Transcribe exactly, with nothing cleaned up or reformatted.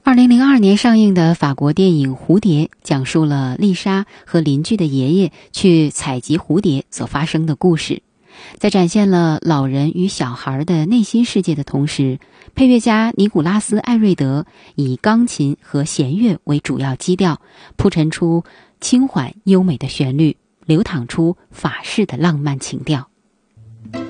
二零零二年上映的法国电影《蝴蝶》讲述了丽莎和邻居的爷爷去采集蝴蝶所发生的故事。在展现了老人与小孩的内心世界的同时，配乐家尼古拉斯·艾瑞德以钢琴和弦乐为主要基调，铺陈出轻缓优美的旋律，流淌出法式的浪漫情调。